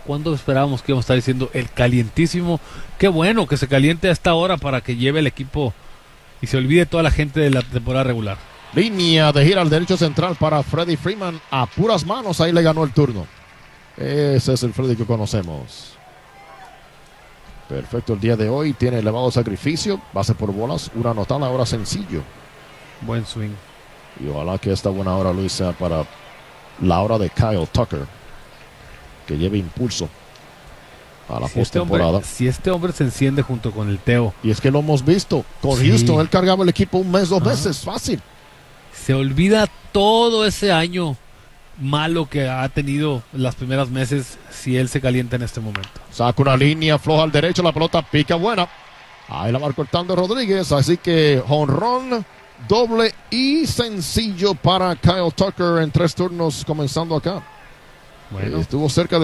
¿Cuándo esperábamos que íbamos a estar diciendo el calientísimo? Qué bueno que se caliente a esta hora para que lleve el equipo y se olvide toda la gente de la temporada regular. Línea de gira al derecho central para Freddie Freeman. A puras manos, ahí le ganó el turno. Ese es el Freddie que conocemos. Perfecto el día de hoy. Tiene elevado sacrificio. Base por bolas. Una anotada, ahora sencillo. Buen swing. Y ojalá que esta buena hora, Luis, sea para la hora de Kyle Tucker, que lleve impulso a la postemporada. Si este hombre se enciende junto con el Teo. Y es que lo hemos visto con Houston. Él cargaba el equipo un mes, 2 meses. Fácil. Se olvida todo ese año malo que ha tenido las primeras meses si él se calienta en este momento. Saca una línea floja al derecho, la pelota pica buena. Ahí la marcó Tander Rodríguez, así que jonrón, doble y sencillo para Kyle Tucker en 3 turnos comenzando acá. Bueno. Estuvo cerca de